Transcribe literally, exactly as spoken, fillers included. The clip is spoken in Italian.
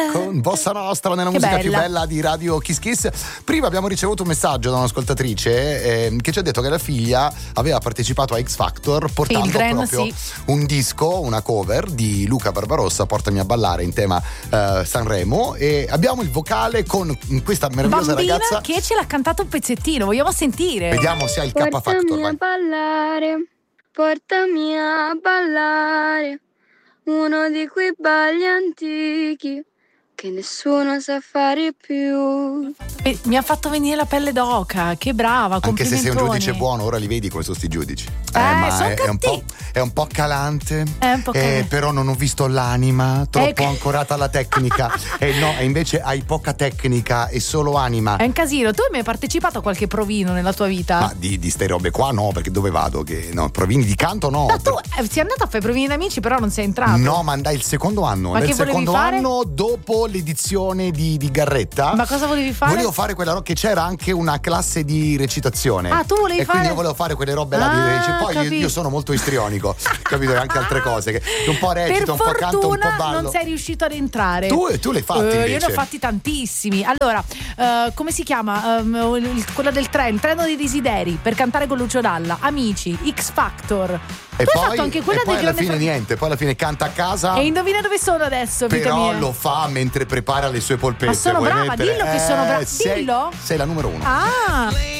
con Bossa Nostra nella che musica bella. più bella di Radio Kiss Kiss. Prima abbiamo ricevuto un messaggio da un'ascoltatrice eh, che ci ha detto che la figlia aveva partecipato a X Factor portando Children, proprio sì. un disco, una cover di Luca Barbarossa, Portami a ballare, in tema eh, Sanremo, e abbiamo il vocale con questa meravigliosa Bambina ragazza. che ce l'ha cantato un pezzettino, vogliamo sentire. Vediamo se ha il K Factor. Portami a Vai. ballare, portami a ballare, uno di quei balli antichi che nessuno sa fare più. Eh, mi ha fatto venire la pelle d'oca, che brava, Anche se sei un complimentoni. giudice buono, ora li vedi come sono sti giudici. Eh, ma son è, è un po', cattivi. è un po' calante. È un po' eh, calante. però non ho visto l'anima, troppo Ecco. ancorata alla tecnica. E no, e invece hai poca tecnica e solo anima. È un casino. Tu hai mai partecipato a qualche provino nella tua vita? Ma di, di ste robe qua no, perché dove vado? Che no, provini di canto no. Ma tu eh, sei andato a fare i provini d'amici, però non sei entrato. No, ma andai il secondo anno. Ma Nel che volevi secondo fare? anno, dopo l'edizione di, di Garretta. Ma cosa volevi fare? Volevo fare quella roba che c'era anche una classe di recitazione. Ah, tu volevi e fare? quindi io volevo fare quelle robe là Ah, di recitazione. Poi io, capito. io sono molto istrionico, capito? E anche altre cose. Che un po' recito, Per un po' canto, un po' fortuna ballo. non sei riuscito ad entrare. Tu, tu l'hai fatti Eh, invece. io ne ho fatti tantissimi. Allora, eh, come si chiama? Um, il- quello del treno, il treno dei desideri, per cantare con Lucio Dalla. Amici, X Factor. E tu poi, hai fatto anche quella e poi del alla grande fine Fra- niente, poi alla fine canta a casa. E indovina dove sono adesso, vita Però mia? lo fa mentre prepara le sue polpette. Ma sono Vuoi brava, mettere? dillo che sono brava. Eh, sei- Dillo. Sei la numero uno. Ah,